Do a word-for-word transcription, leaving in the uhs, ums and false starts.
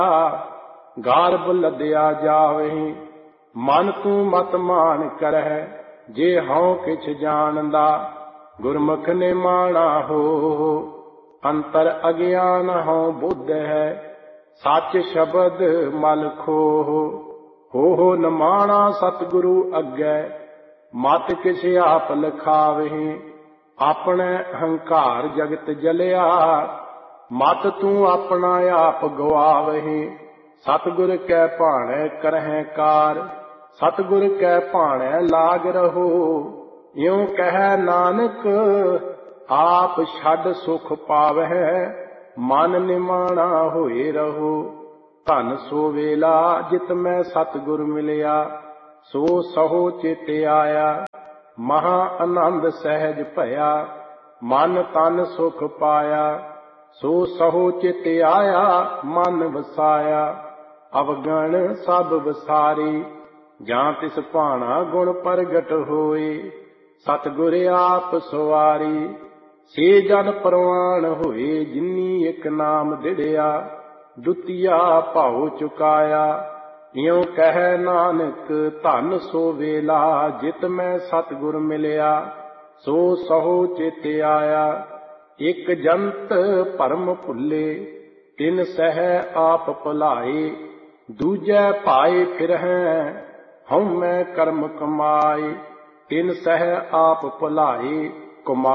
ਗਾਰਬ ਲੱਦਿਆ ਜਾਵਹੀਂ। ਮਨ ਤੂੰ ਮਤ ਮਾਨ ਕਰਹਿ, ਜੇ ਹਉ ਕਿਛ ਜਾਣਦਾ ਗੁਰਮੁਖ ਨੇ ਮਾਣਾ ਹੋ। ਅੰਤਰ ਅਗਿਆਨ ਹਉ ਬੁੱਧ ਹੈ, ਸੱਚ ਸ਼ਬਦ ਮਲ ਖੋਹ। ਹੋ ਹੋ ਨਮਾਣਾ ਸਤਿਗੁਰੂ ਅੱਗੇ, ਮਤ ਕਿਛ ਆਪ ਲਖਾਵਹੀਂ। ਆਪਣੇ ਹੰਕਾਰ ਜਗਤ ਜਲਿਆ, ਮਤ ਤੂੰ ਆਪਣਾ ਆਪ ਗਵਾਵਹੀਂ। ਸਤਿਗੁਰ ਕੈ ਭਾਣੈ ਕਰਹਿ ਕਾਰ, ਸਤਿਗੁਰ ਕੈ ਭਾਣੈ ਲਾਗ ਰਹੋ। ਇਉ ਕਹਿ ਨਾਨਕ ਆਪ ਛੱਡ ਸੁਖ ਪਾਵਹਿ, ਮਨ ਨਿਮਾਣਾ ਹੋਏ ਰਹੋ। ਧਨ ਸੋ ਵੇਲਾ ਜਿਤ ਮੈਂ ਸਤਿਗੁਰ ਮਿਲਿਆ, ਸੋ ਸਹੋ ਚਿਤ ਆਇਆ। ਮਹਾ ਆਨੰਦ ਸਹਿਜ ਭਇਆ, ਮਨ ਤਨ ਸੁਖ ਪਾਇਆ। ਸੋ ਸਹੋ ਚਿਤ ਆਇਆ, ਮਨ ਵਸਾਇਆ। ਅਵਗਣ ਸਭ ਵਿਸਾਰੀ, ਜਾਂ ਤਿਸ ਭਾਣਾ ਗੁਣ ਪ੍ਰਗਟ ਹੋਏ। ਸਤਿਗੁਰ ਆਪ ਸਵਾਰੀ, ਸੇ ਜਨ ਪ੍ਰਵਾਨ ਹੋਏ। ਜਿਨੀ ਇੱਕ ਨਾਮ ਦਿੜਿਆ, ਦੁਤੀਆ ਭਾਉ ਚੁਕਾਇਆ। ਇਉ ਕਹਿ ਨਾਨਕ ਧਨ ਸੋ ਵੇਲਾ, ਜਿਤ ਮੈਂ ਸਤਿਗੁਰ ਮਿਲਿਆ, ਸੋ ਸਹੋ ਚਿਤ ਆਇਆ। ਇੱਕ ਜੰਤ ਭਰਮ ਭੁੱਲੇ, ਤਿਨ ਸਹਿ ਆਪ ਭੁਲਾਏ। ਦੂਜੈ ਭਾਏ ਫਿਰਹਿ, ਹਉ ਮੈਂ ਕਰਮ ਕਮਾਏ। ਤਿਨ ਸਹਿ ਆਪ ਭੁਲਾਏ, ਕਮਾ